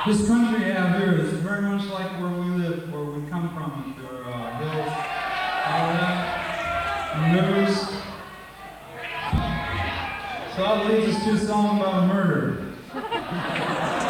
This country out here is very much like where we live, where we come from. There are hills, all that, and rivers. So that leads us to a song about murder.